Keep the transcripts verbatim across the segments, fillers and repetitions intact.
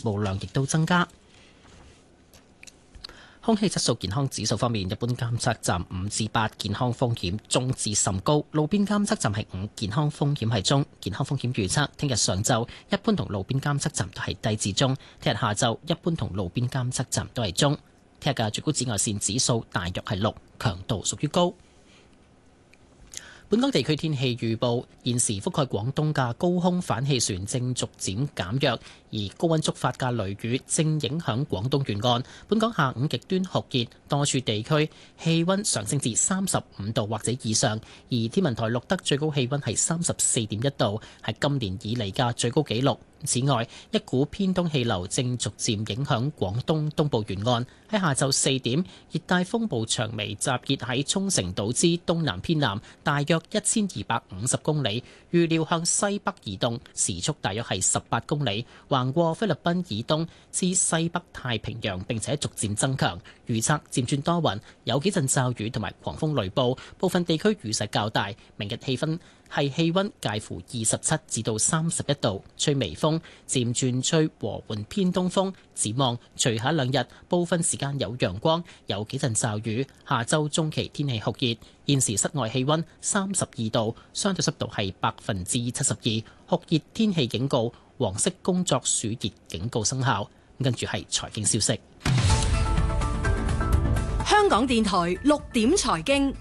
務量亦都增加。空氣質素健康指數方面，一般監測站五至八，健康風險中至甚高；路邊監測站係五，健康風險係中。健康風險預測，聽日上晝一般同路邊監測站都係低至中；聽日下晝一般同路邊監測站都係中。聽日嘅最高紫外線指數大約係六，強度屬於高。本港地區天氣預報，現時覆蓋廣東嘅高空反氣旋正逐漸減弱，而高溫觸發嘅雷雨正影響廣東沿岸。本港下午極端酷熱，多處地區氣溫上升至三十五度或者以上，而天文台錄得最高氣溫係三十四點一度，係今年以嚟嘅最高紀錄。此外，一股偏東氣流正逐漸影響廣東東部沿岸。喺下晝四點，熱帶風暴長眉集結喺沖繩島之東南偏南，大約一千二百五十公里，預料向西北移動，時速大約係十八公里，橫過菲律賓以東至西北太平洋，並且逐漸增強。預測漸轉多雲，有幾陣驟雨同埋狂風雷暴，部分地區雨勢較大。明日氣氛係氣溫介乎二十七至到三十一度，吹微風，漸轉吹和緩偏東風。展望隨後一兩日，部分時間有陽光，有幾陣驟雨。下周中期天氣酷熱，現時室外氣溫三十二度，相對濕度係百分之七十二，酷熱天氣警告、黃色工作暑熱警告生效。跟住係財經消息。 香港電台六點財經。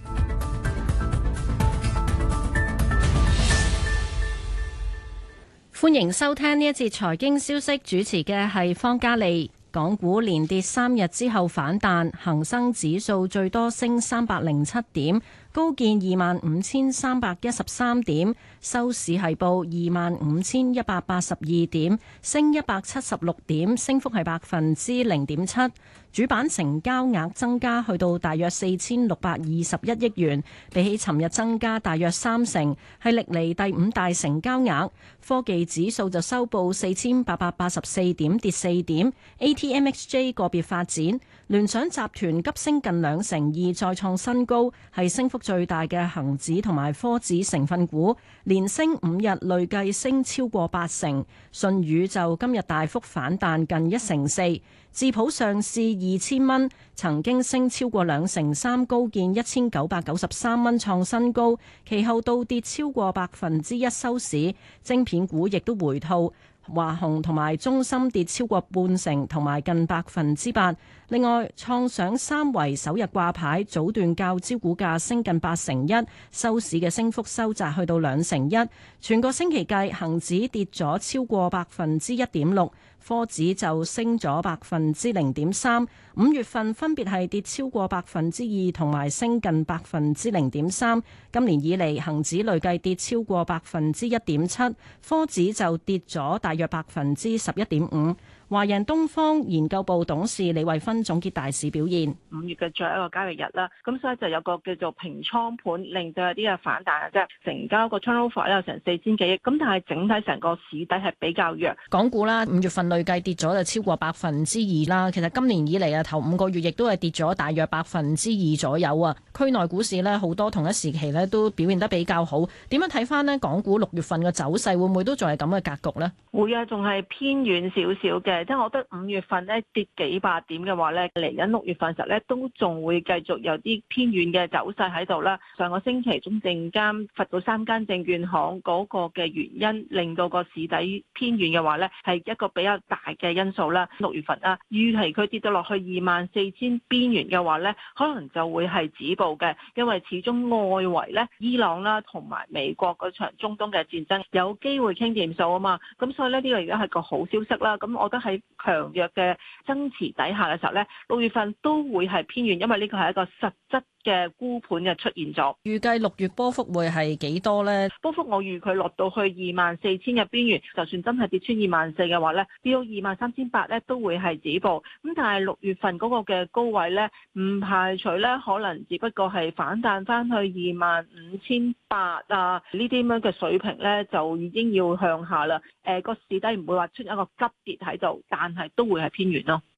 歡迎收聽呢一節財經消息，主持嘅係方嘉利。港股連跌三日之後反彈，恒生指數最多升三百零七點，高見二萬五千三百一十三點，收市係報二萬五千一百八十二點，升一百七十六點，升幅係百分之零點七。主板成交額增加去到大約四千六百二十一億元，比起尋日增加大約三成，係歷嚟第五大成交額。科技指數就收報四千八百八十四點，跌四點。A T M X J 個別發展，聯想集團急升近兩成二，再創新高，係升幅最大嘅恒指同埋科指成分股，連升五日，累計升超過八成。舜宇就今日大幅反彈近一成四。智普上市二千蚊，曾經升超過兩成三，高見一千九百九十三蚊創新高，其後倒跌超過百分之一收市。晶片股亦都回吐，華虹同埋中芯跌超過半成，同埋近百分之八。另外，創上三維首日掛牌，早段較招股價升近八成一，收市嘅升幅收窄去到兩成一。全個星期計，恒指跌咗超過百分之一點六。科指就升咗百分之零點三，五月份分別係跌超過百分之二同埋升近百分之零點三。今年以嚟，恒指累計跌超過百分之一點七，科指就跌咗大約百分之十一點五。華人東方研究部董事李慧芬總結大市表現。 五月嘅最後一個交易日啦，咁所以就有個叫做平倉盤，令到有啲嘅反彈嘅啫。成交個 turnover 咧有成四千幾億，咁但係整體成個市底係比較弱。 港股啦，五月份累計跌咗就超過百分之二啦。其實今年以嚟啊，頭五個月亦都係跌咗大約百分之二左右啊。區內股市呢，好多同一時期呢都表現得比較好。點樣睇翻呢？港股六月份嘅走勢會唔會都仲係咁嘅格局呢？ 會啊，仲係偏遠少少嘅。即係我覺得五月份咧跌幾百點嘅話咧，嚟緊六月份時候咧都仲會繼續有啲偏遠嘅走勢喺度啦。上個星期中證監罰到三間證券行嗰個嘅原因，令到個市底偏遠嘅話咧，係一個比較大嘅因素啦。六月份啊，預期佢跌到落去二萬四千邊緣嘅話咧，可能就會係止步嘅，因為始終外圍咧，伊朗啦同埋美國嗰場中東嘅戰爭有機會傾掂數啊嘛。咁所以咧呢個而家係個好消息啦。咁我覺得喺強弱嘅增持底下嘅時候咧，六月份都會係偏遠，因為呢個係一個實質嘅沽盤嘅出現咗。 預計六月波幅會係幾多呢？ 波幅我預佢落到去二萬四千嘅邊緣，就算真係跌穿二萬四嘅話咧，跌到二萬三千八咧都會係止步。咁但係六月份嗰個嘅高位咧，唔排除咧可能只不過係反彈翻去二萬五千八啊呢啲咁樣嘅水平咧，就已經要向下啦。誒、呃、個市底唔會話出一個急跌喺度，但係都會係偏遠咯。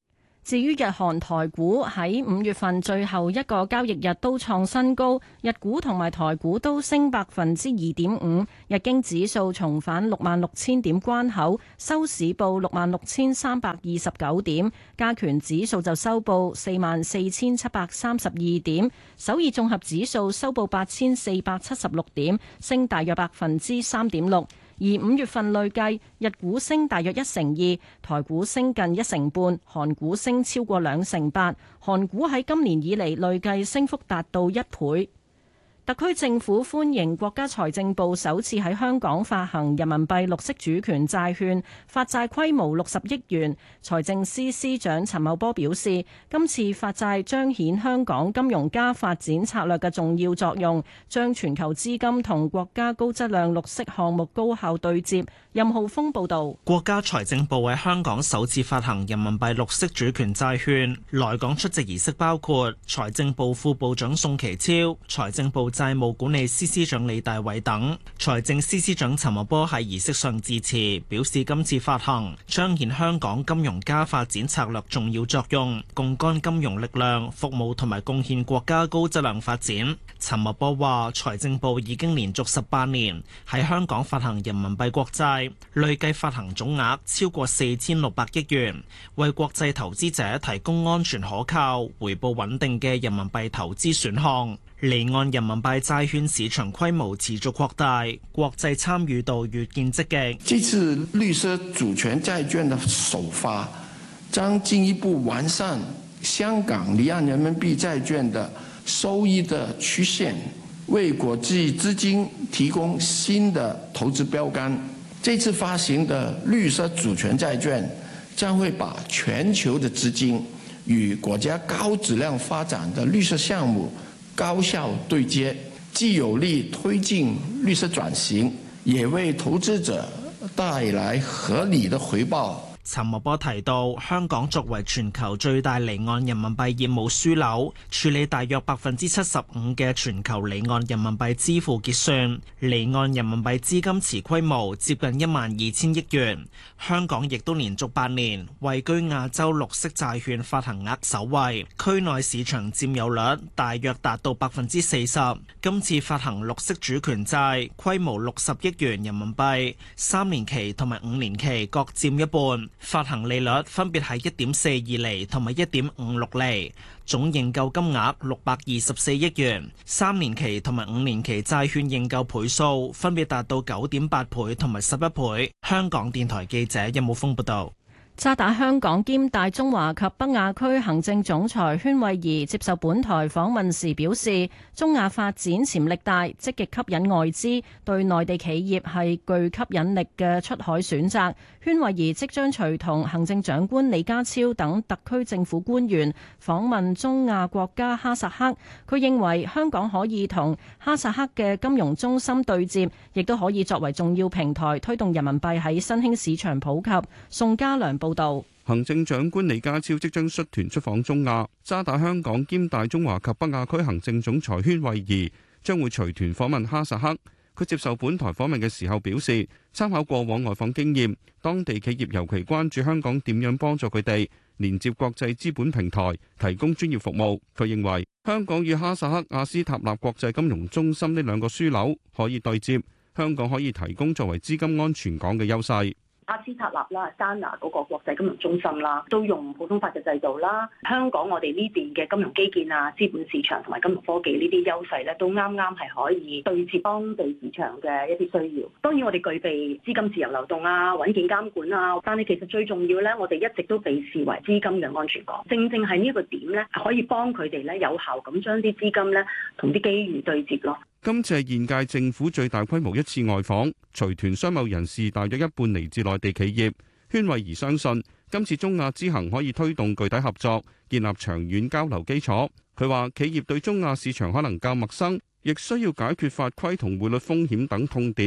至於日韓台股喺五月份最後一個交易日都創新高，日股同埋台股都升百分之二點五，日經指數重返六萬六千點關口，收市報六萬六千三百二十九點，加權指數就收報四萬四千七百三十二點，首爾綜合指數收報八千四百七十六點，升大約百分之三點六。而五月份累計，日股升大約一成二，台股升近一成半，韓股升超過兩成八，韓股喺今年以嚟累計升幅達到一倍。特區政府歡迎國家財政部首次喺香港發行人民幣綠色主權債券，發債規模六十億元。財政司司長陳茂波表示，今次發債彰顯香港金融加發展策略嘅重要作用，將全球資金同國家高質量綠色項目高效對接。任浩峰報導。 國家財政部喺香港首次發行人民幣綠色主權債券，來港出席儀式包括財政部副部長宋琪超、財政部債務管理司司長李大偉等。財政司司長陳茂波喺儀式上致辭，表示今次發行彰顯香港金融加發展策略重要作用，槓桿金融力量服務同埋貢獻國家高質量發展。陳茂波話，財政部已經連續十八年喺香港發行人民幣國債，累計發行總額超過四千六百億元，為國際投資者提供安全可靠、回報穩定嘅人民幣投資選項。離岸人民幣債券市場規模持續擴大，國際參與度越見積極。 這次綠色主權債券的首發，將進一步完善香港離岸人民幣債券的收益的曲線，為國際資金提供新的投資標杆。這次發行的綠色主權債券將會把全球的資金與國家高質量發展的綠色項目高效對接，既有力推進綠色轉型，也為投資者帶來合理的回報。 陳茂波提到，香港作為全球最大離岸人民幣業務樞紐，處理大約百分之七十五嘅全球離岸人民幣支付結算，離岸人民幣資金池規模接近一萬二千億元。香港亦都連續八年位居亞洲綠色債券發行額首位，區內市場佔有率大約達到百分之四十。今次發行綠色主權債，規模六十億元人民幣，三年期同埋五年期各佔一半。發行利率分別係一點四二厘同埋一點五六厘，總認購金額六百二十四億元。三年期同埋五年期債券認購倍數分別達到九點八倍同埋十一倍。香港電台記者任武峰報道。 渣打香港兼大中華及北亞區行政總裁禤惠儀接受本台訪問時表示，中亞發展潛力大，積極吸引外資，對內地企業係具吸引力嘅出海選擇。禤惠儀即將隨同行政長官李家超等特區政府官員訪問中亞國家哈薩克。佢認為香港可以同哈薩克嘅金融中心對接，亦都可以作為重要平台，推動人民幣喺新興市場普及。宋家良報道。 行政長官李家超即將率團出訪中亞，渣打香港兼大中華及北亞區行政總裁禤惠儀將會隨團訪問哈薩克。佢接受本台訪問嘅時候表示，參考過往外訪經驗，當地企業尤其關注香港點樣幫助佢哋連接國際資本平台，提供專業服務。佢認為香港與哈薩克阿斯塔納國際金融中心呢兩個樞紐可以對接，香港可以提供作為資金安全港嘅優勢。 阿斯塔納啦、丹拿嗰個國際金融中心啦，都用普通法嘅制度啦。香港我哋呢邊嘅金融基建啊、資本市場同埋金融科技呢啲優勢咧，都啱啱係可以對接當地市場嘅一啲需要。當然我哋具備資金自由流動啊、穩健監管啊，但係其實最重要咧，我哋一直都被視為資金嘅安全港。正正係呢個點咧，可以幫佢哋咧有效咁將啲資金咧同啲機遇對接咯。 今次係現屆政府最大規模一次外訪，隨團商貿人士大約一半嚟自內地企業。禤惠儀相信今次中亞之行可以推動具體合作，建立長遠交流基礎。佢話企業對中亞市場可能較陌生，亦需要解決法規同匯率風險等痛點。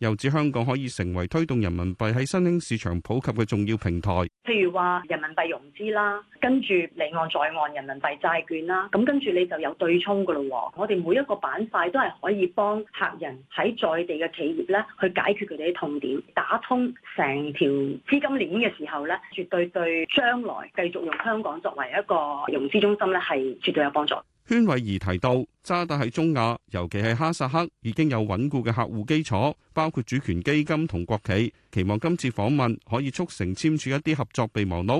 又指香港可以成為推動人民幣喺新興市場普及嘅重要平台。 譬如話人民幣融資啦，跟住離岸在岸人民幣債券啦，咁跟住你就有對沖噶咯。我哋每一個板塊都係可以幫客人喺在地嘅企業咧，去解決佢哋啲痛點，打通成條資金鏈嘅時候咧，絕對對將來繼續用香港作為一個融資中心咧，係絕對有幫助。 禤惠儀提到，渣打喺中亞，尤其係哈薩克，已經有穩固嘅客戶基礎，包括主權基金同國企，期望今次訪問可以促成簽署一啲合作備忘錄。